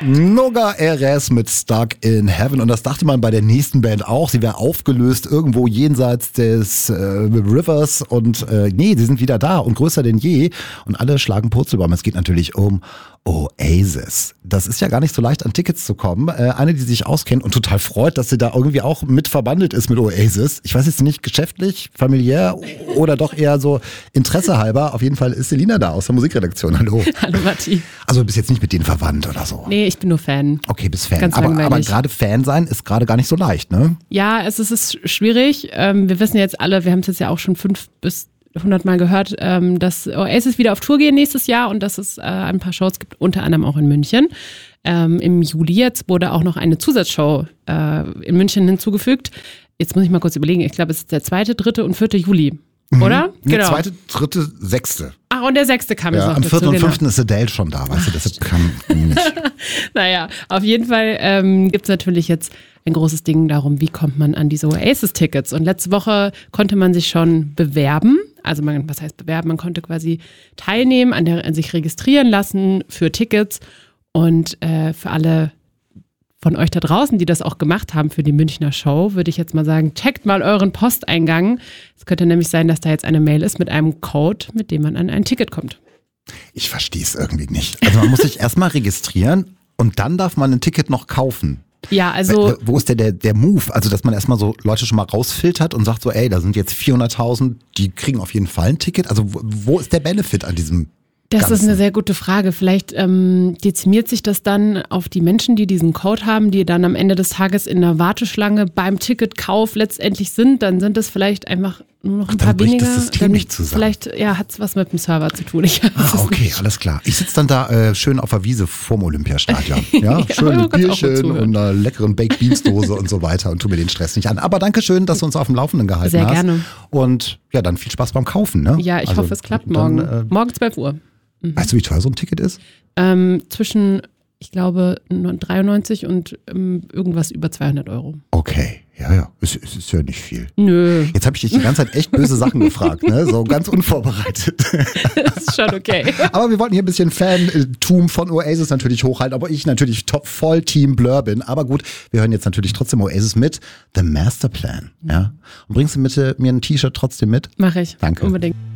Noga RS mit Stuck in Heaven. Und das dachte man bei der nächsten Band auch. Sie wäre aufgelöst irgendwo jenseits des Rivers. Und nee, sie sind wieder da und größer denn je. Und alle schlagen Purzelbaum. Es geht natürlich um Oasis. Das ist ja gar nicht so leicht, an Tickets zu kommen. Eine, die sich auskennt und total freut, dass sie da irgendwie auch mit verbandelt ist mit Oasis. Ich weiß jetzt nicht, geschäftlich, familiär oder doch eher so Interesse halber. Auf jeden Fall ist Selina da aus der Musikredaktion. Hallo. Hallo Matti. Also du bist jetzt nicht mit denen verwandt oder so? Nee, ich bin nur Fan. Okay, bist Fan. Ganz aber langweilig. gerade Fan sein ist gerade gar nicht so leicht, ne? Ja, es ist schwierig. Wir wissen jetzt alle, wir haben es jetzt ja auch schon 5 bis 100 Mal gehört, dass Oasis wieder auf Tour gehen nächstes Jahr und dass es ein paar Shows gibt, unter anderem auch in München. Im Juli jetzt wurde auch noch eine Zusatzshow in München hinzugefügt. Jetzt muss ich mal kurz überlegen, ich glaube, es ist der 2., 3. und 4. Juli, oder? Nee, Genau. 2., 3., 6. Ach, und der 6. kam jetzt Ja, noch am dazu. 4. und genau. 5. ist Adele schon da, weißt du, deshalb kann nicht. Naja, auf jeden Fall gibt es natürlich jetzt ein großes Ding darum, wie kommt man an diese Oasis-Tickets. Und letzte Woche konnte man sich schon bewerben. Also was heißt bewerben? Man konnte quasi teilnehmen, an sich registrieren lassen für Tickets. Und für alle von euch da draußen, die das auch gemacht haben für die Münchner Show, würde ich jetzt mal sagen, checkt mal euren Posteingang. Es könnte nämlich sein, dass da jetzt eine Mail ist mit einem Code, mit dem man an ein Ticket kommt. Ich verstehe es irgendwie nicht. Also man muss sich erstmal registrieren und dann darf man ein Ticket noch kaufen. Ja, also Wo ist der Move? Also, dass man erstmal so Leute schon mal rausfiltert und sagt so, ey, da sind jetzt 400.000, die kriegen auf jeden Fall ein Ticket. Also, wo ist der Benefit an diesem das Ganzen? ist eine sehr gute Frage. Vielleicht dezimiert sich das dann auf die Menschen, die diesen Code haben, die dann am Ende des Tages in der Warteschlange beim Ticketkauf letztendlich sind. Dann sind es vielleicht einfach nur noch ein paar bricht weniger. das System nicht zusammen. Vielleicht hat es was mit dem Server zu tun. Ich weiß es Okay, nicht. alles klar. Ich sitze dann da schön auf der Wiese vorm Olympiastadion. Ja, Ja, schön du mit kannst auch gut Bierchen zuhören. und einer leckeren Baked Beans Dose und so weiter und tu mir den Stress nicht an. Aber danke schön, dass du uns auf dem Laufenden gehalten Sehr hast. gerne. Und ja, dann viel Spaß beim Kaufen. Ne? Ja, ich Also, hoffe, es klappt dann, morgen. Morgen 12 Uhr. Weißt du, wie teuer so ein Ticket ist? Zwischen, ich glaube, 93 und irgendwas über 200 Euro. Okay, ja. Es ist ja nicht viel. Nö, Jetzt habe ich dich die ganze Zeit echt böse Sachen gefragt, ne? So ganz unvorbereitet. das ist schon okay. Aber wir wollten hier ein bisschen Fantum von Oasis natürlich hochhalten, aber ich natürlich voll Team Blur bin. Aber gut, wir hören jetzt natürlich trotzdem Oasis mit The Masterplan. Ja? Und bringst du mir ein T-Shirt trotzdem mit? Mache ich. Danke. Unbedingt.